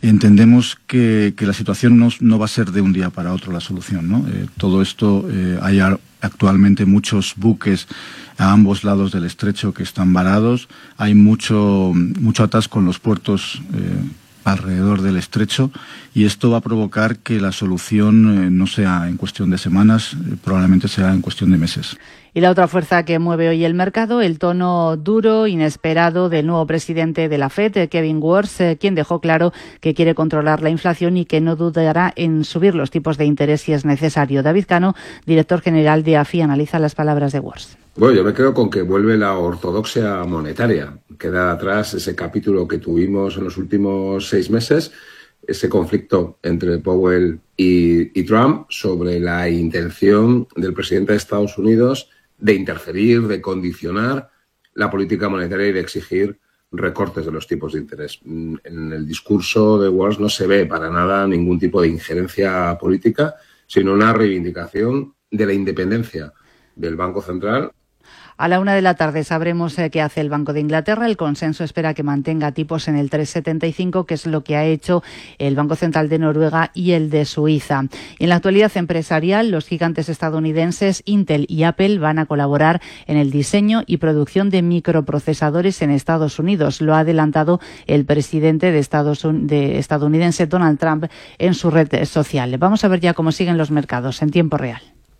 Entendemos que la situación no va a ser de un día para otro la solución, ¿no? Todo esto, hay actualmente muchos buques a ambos lados del estrecho que están varados, hay mucho atasco en los puertos alrededor del estrecho, y esto va a provocar que la solución no sea en cuestión de semanas, probablemente sea en cuestión de meses. Y la otra fuerza que mueve hoy el mercado, el tono duro, inesperado del nuevo presidente de la FED, Kevin Warsh, quien dejó claro que quiere controlar la inflación y que no dudará en subir los tipos de interés si es necesario. David Cano, director general de AFI, analiza las palabras de Warsh. Bueno, yo me quedo con que vuelve la ortodoxia monetaria. Queda atrás ese capítulo que tuvimos en los últimos 6 meses, ese conflicto entre Powell y Trump sobre la intención del presidente de Estados Unidos de interferir, de condicionar la política monetaria y de exigir recortes de los tipos de interés. En el discurso de Warsh no se ve para nada ningún tipo de injerencia política, sino una reivindicación de la independencia del Banco Central. A la 1:00 p.m. sabremos qué hace el Banco de Inglaterra. El consenso espera que mantenga tipos en el 3,75, que es lo que ha hecho el Banco Central de Noruega y el de Suiza. En la actualidad empresarial, los gigantes estadounidenses Intel y Apple van a colaborar en el diseño y producción de microprocesadores en Estados Unidos. Lo ha adelantado el presidente estadounidense Donald Trump en su red social. Vamos a ver ya cómo siguen los mercados en tiempo real.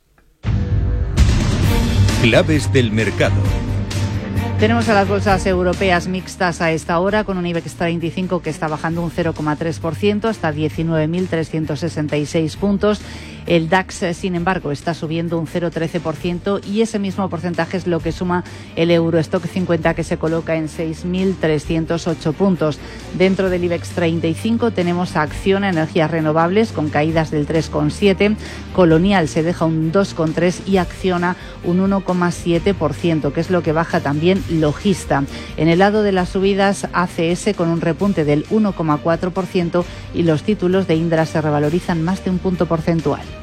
Claves del mercado. Tenemos a las bolsas europeas mixtas a esta hora, con un IBEX 35 que está bajando un 0,3% hasta 19.366 puntos. El DAX, sin embargo, está subiendo un 0,13% y ese mismo porcentaje es lo que suma el Eurostock 50, que se coloca en 6.308 puntos. Dentro del IBEX 35 tenemos a Acciona, energías renovables, con caídas del 3,7%, Colonial se deja un 2,3% y Acciona un 1,7%, que es lo que baja también Logista. En el lado de las subidas, ACS con un repunte del 1,4% y los títulos de Indra se revalorizan más de un punto porcentual.